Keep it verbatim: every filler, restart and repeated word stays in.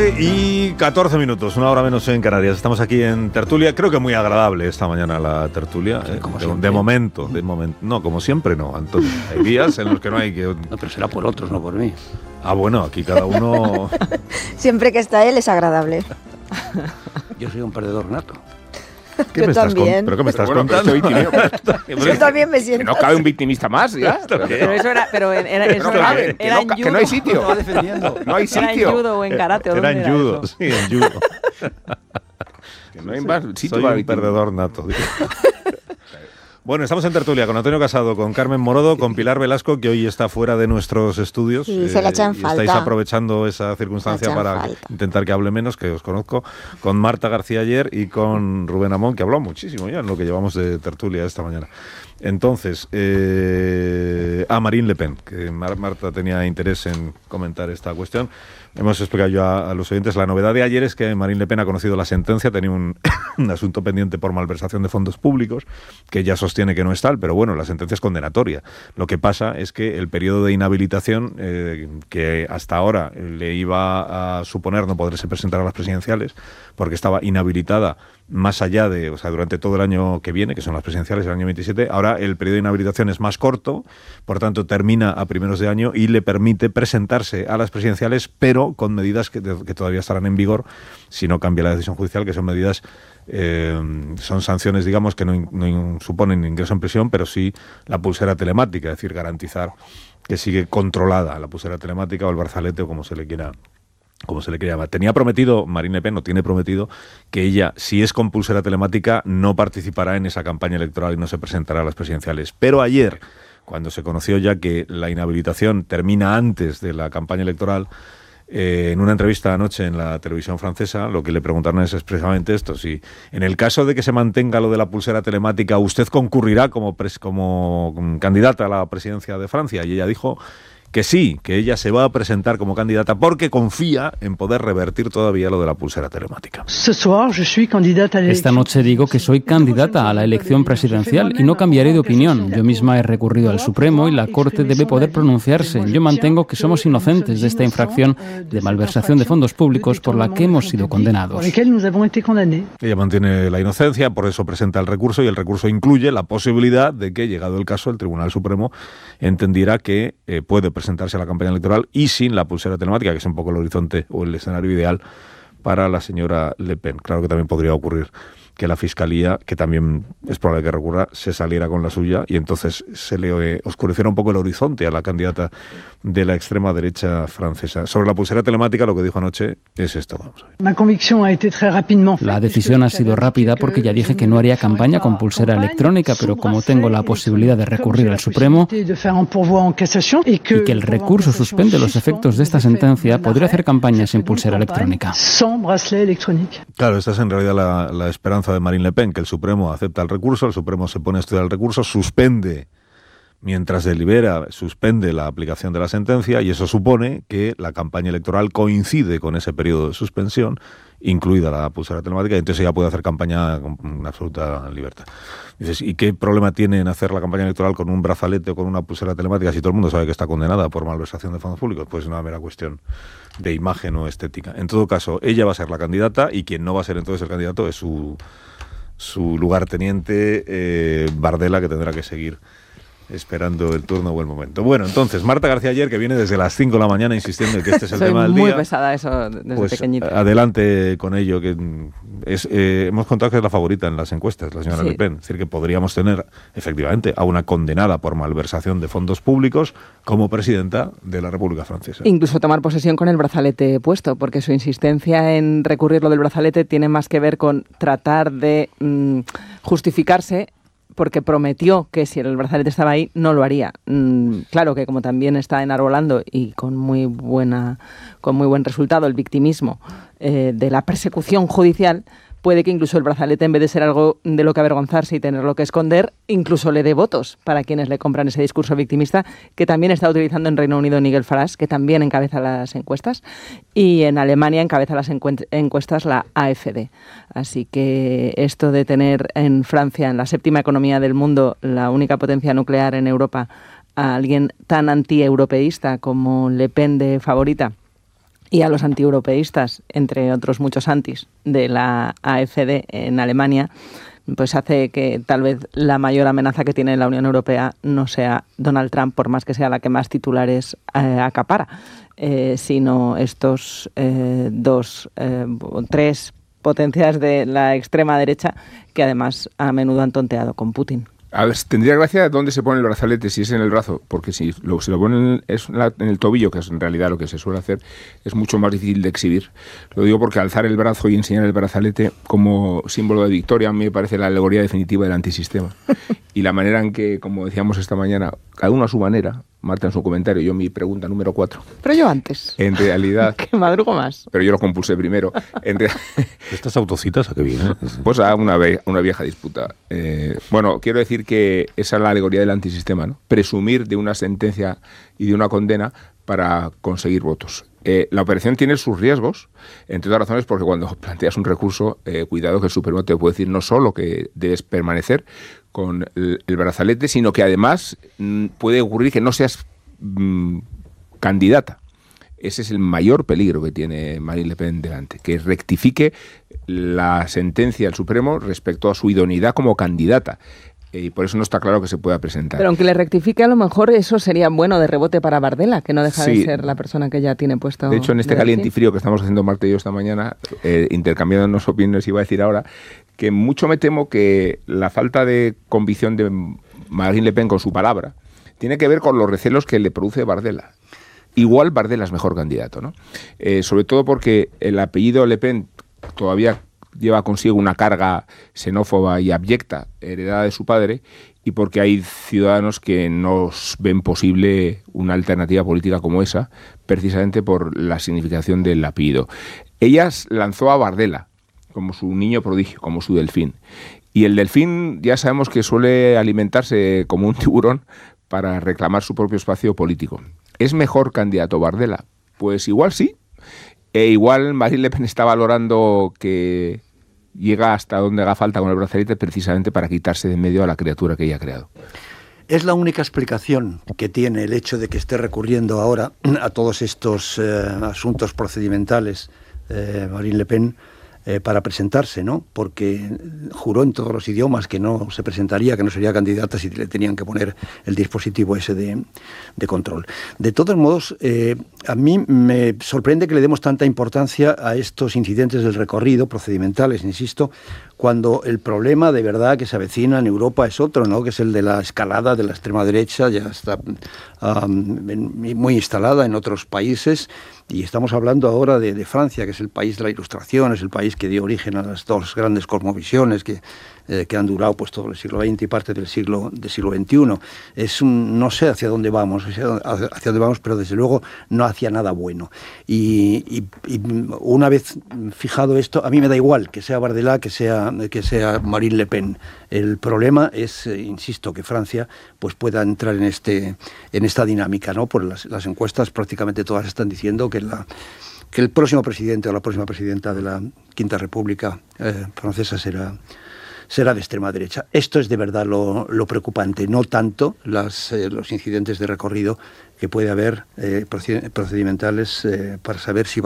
tarde y catorce minutos, una hora menos en Canarias. Estamos aquí en tertulia, creo que muy agradable esta mañana la tertulia. Sí, eh, como de, de momento, de momento. No, como siempre no, Antonio. Hay días en los que no hay que... No, pero será por otros, no por mí. Ah, bueno, aquí cada uno... Siempre que está él es agradable. Yo soy un perdedor nato. ¿Qué Yo me estás también. con... ¿Pero qué me estás Pero bueno, contando? pero estoy tímido. Yo también me siento. Que no cabe un victimista más, ¿ya? Pero eso era, pero era, eso no era, cabe, que era no en ca- judo. que no hay sitio. Estaba defendiendo. No hay Era en sitio. judo o en karate. ¿o Era dónde en judo, eso? sí, en judo. Que no hay más sitio Soy para un victim- perdedor nato. Bueno, estamos en tertulia con Antonio Casado, con Carmen Morodo, con Pilar Velasco, que hoy está fuera de nuestros estudios. Sí, se la echan y falta. estáis aprovechando esa circunstancia La echan para falta. intentar que hable menos, que os conozco, con Marta García ayer y con Rubén Amón, que habló muchísimo ya en lo que llevamos de tertulia esta mañana. Entonces, eh, a Marine Le Pen, que Mar- Marta tenía interés en comentar esta cuestión. Hemos explicado yo a, a los oyentes, la novedad de ayer es que Marine Le Pen ha conocido la sentencia, tenía un, un asunto pendiente por malversación de fondos públicos, que ella sostiene que no es tal, pero bueno, la sentencia es condenatoria. Lo que pasa es que el periodo de inhabilitación, eh, que hasta ahora le iba a suponer no poderse presentar a las presidenciales, porque estaba inhabilitada más allá de, o sea, durante todo el año que viene, que son las presidenciales del año veintisiete, ahora el periodo de inhabilitación es más corto, por tanto termina a primeros de año y le permite presentarse a las presidenciales, pero con medidas que, que todavía estarán en vigor si no cambia la decisión judicial, que son medidas, eh, son sanciones, digamos, que no, in- no in- suponen ingreso en prisión, pero sí la pulsera telemática, es decir, garantizar que sigue controlada la pulsera telemática o el brazalete o como se le quiera como se le quiere llamar. Tenía prometido, Marine Le Pen, no tiene prometido, que ella, si es con pulsera telemática, no participará en esa campaña electoral y no se presentará a las presidenciales. Pero ayer, cuando se conoció ya que la inhabilitación termina antes de la campaña electoral, eh, en una entrevista anoche en la televisión francesa, lo que le preguntaron es expresamente esto: si en el caso de que se mantenga lo de la pulsera telemática, ¿usted concurrirá como, pres- como mm, candidata a la presidencia de Francia? Y ella dijo que sí, que ella se va a presentar como candidata porque confía en poder revertir todavía lo de la pulsera telemática. Esta noche digo que soy candidata a la elección presidencial y no cambiaré de opinión. Yo misma he recurrido al Supremo y la Corte debe poder pronunciarse. Yo mantengo que somos inocentes de esta infracción de malversación de fondos públicos por la que hemos sido condenados. Ella mantiene la inocencia, por eso presenta el recurso, y el recurso incluye la posibilidad de que, llegado el caso, el Tribunal Supremo entendiera que eh, puede presentarse a la campaña electoral y sin la pulsera telemática, que es un poco el horizonte o el escenario ideal para la señora Le Pen. Claro que también podría ocurrir que la Fiscalía, que también es probable que recurra, se saliera con la suya y entonces se le oscureciera un poco el horizonte a la candidata de la extrema derecha francesa. Sobre la pulsera telemática, lo que dijo anoche es esto. Vamos a ver. La decisión ha sido rápida porque ya dije que no haría campaña con pulsera electrónica, pero como tengo la posibilidad de recurrir al Supremo y que el recurso suspende los efectos de esta sentencia, podré hacer campaña sin pulsera electrónica. Claro, esta es en realidad la, la esperanza de Marine Le Pen, que el Supremo acepta el recurso, el Supremo se pone a estudiar el recurso, suspende, mientras delibera, suspende la aplicación de la sentencia, y eso supone que la campaña electoral coincide con ese periodo de suspensión, incluida la pulsera telemática, y entonces ella puede hacer campaña con absoluta libertad. Dices, ¿y qué problema tiene en hacer la campaña electoral con un brazalete o con una pulsera telemática si todo el mundo sabe que está condenada por malversación de fondos públicos? Pues es una mera cuestión de imagen o estética. En todo caso, ella va a ser la candidata y quien no va a ser entonces el candidato es su, su lugarteniente eh, Bardella, que tendrá que seguir esperando el turno o el momento. Bueno, entonces, Marta García ayer, que viene desde las cinco de la mañana insistiendo en que este es el Soy tema del muy día. pesada eso desde Pues pequeñita. adelante con ello, que es, eh, hemos contado que es la favorita en las encuestas, la señora Sí. Le Pen. Es decir, que podríamos tener, efectivamente, a una condenada por malversación de fondos públicos como presidenta de la República Francesa. Incluso tomar posesión con el brazalete puesto, porque su insistencia en recurrir lo del brazalete tiene más que ver con tratar de mmm, justificarse, porque prometió que si el brazalete estaba ahí, no lo haría. Mm, claro que como también está enarbolando y con muy buena, con muy buen resultado el victimismo eh, de la persecución judicial, puede que incluso el brazalete, en vez de ser algo de lo que avergonzarse y tenerlo que esconder, incluso le dé votos para quienes le compran ese discurso victimista, que también está utilizando en Reino Unido Nigel Farage, que también encabeza las encuestas, y en Alemania encabeza las encuestas la A F D. Así que esto de tener en Francia, en la séptima economía del mundo, la única potencia nuclear en Europa, a alguien tan anti-europeísta como Le Pen de favorita, y a los antieuropeístas, entre otros muchos antis, de la A F D en Alemania, pues hace que tal vez la mayor amenaza que tiene la Unión Europea no sea Donald Trump, por más que sea la que más titulares eh, acapara, eh, sino estos eh, dos, eh, tres potencias de la extrema derecha que además a menudo han tonteado con Putin. A ver, tendría gracia dónde se pone el brazalete, si es en el brazo, porque si lo, se lo ponen es en, la, en el tobillo, que es en realidad lo que se suele hacer, es mucho más difícil de exhibir. Lo digo porque alzar el brazo y enseñar el brazalete como símbolo de victoria a mí me parece la alegoría definitiva del antisistema. Y la manera en que, como decíamos esta mañana, cada uno a su manera, Marta en su comentario, yo mi pregunta número cuatro. Pero yo antes. En realidad... que madrugo más. Pero yo lo compulsé primero. En real... ¿Estas autocitas a qué vienen? Pues a una, ve una vieja disputa. Eh, bueno, quiero decir que esa es la alegoría del antisistema, ¿no? Presumir de una sentencia y de una condena para conseguir votos. Eh, la operación tiene sus riesgos, entre otras razones porque cuando planteas un recurso, eh, cuidado que el Supremo te puede decir no solo que debes permanecer con el, el brazalete, sino que además mm, puede ocurrir que no seas mm, candidata. Ese es el mayor peligro que tiene Marine Le Pen delante, que rectifique la sentencia del Supremo respecto a su idoneidad como candidata. Y por eso no está claro que se pueda presentar. Pero aunque le rectifique, a lo mejor eso sería bueno de rebote para Bardella, que no deja sí. de ser la persona que ya tiene puesto. De hecho, en este caliente y frío que estamos haciendo Marta y yo esta mañana, eh, intercambiándonos opiniones, iba a decir ahora que mucho me temo que la falta de convicción de Marine Le Pen con su palabra tiene que ver con los recelos que le produce Bardella. Igual Bardella es mejor candidato, ¿no? Eh, sobre todo porque el apellido Le Pen todavía lleva consigo una carga xenófoba y abyecta heredada de su padre, y porque hay ciudadanos que no ven posible una alternativa política como esa, precisamente por la significación del apellido. Ella lanzó a Bardella como su niño prodigio, como su delfín. Y el delfín ya sabemos que suele alimentarse como un tiburón para reclamar su propio espacio político. ¿Es mejor candidato Bardella? Pues igual sí. E igual Marine Le Pen está valorando que llega hasta donde haga falta con el brazalete precisamente para quitarse de en medio a la criatura que ella ha creado. Es la única explicación que tiene el hecho de que esté recurriendo ahora a todos estos eh, asuntos procedimentales eh, Marine Le Pen eh, para presentarse, ¿no? Porque juró en todos los idiomas que no se presentaría, que no sería candidata si le tenían que poner el dispositivo ese de, de control. De todos modos, eh, a mí me sorprende que le demos tanta importancia a estos incidentes del recorrido, procedimentales, insisto, cuando el problema de verdad que se avecina en Europa es otro, ¿no? Que es el de la escalada de la extrema derecha, ya está um, muy instalada en otros países, y estamos hablando ahora de, de Francia, que es el país de la Ilustración, es el país que dio origen a las dos grandes cosmovisiones que, eh, que han durado pues todo el siglo veinte y parte del siglo, del siglo veintiuno. Es un, no sé hacia dónde vamos, hacia, hacia dónde vamos, pero desde luego no hacia nada bueno. Y, y, y una vez fijado esto, a mí me da igual que sea Bardella, que sea, que sea Marine Le Pen. El problema es, eh, insisto, que Francia pues pueda entrar en este en esta dinámica, ¿no? Por las, las encuestas prácticamente todas están diciendo que la que el próximo presidente o la próxima presidenta de la Quinta República eh, francesa será será de extrema derecha. Esto es de verdad lo, lo preocupante, no tanto las, eh, los incidentes de recorrido que puede haber eh, procedimentales eh, para saber si